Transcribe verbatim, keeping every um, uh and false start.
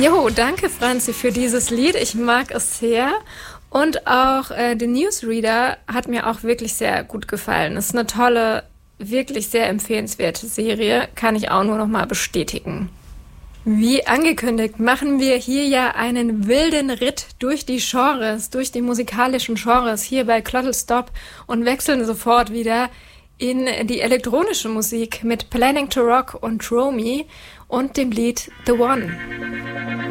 Jo, danke Franzi für dieses Lied. Ich mag es sehr. Und auch äh, The Newsreader hat mir auch wirklich sehr gut gefallen. Es ist eine tolle, wirklich sehr empfehlenswerte Serie. Kann ich auch nur noch mal bestätigen. Wie angekündigt, machen wir hier ja einen wilden Ritt durch die Genres, durch die musikalischen Genres hier bei Clottel Stop und wechseln sofort wieder in die elektronische Musik mit Planning to Rock und Throw Me und dem Lied The One.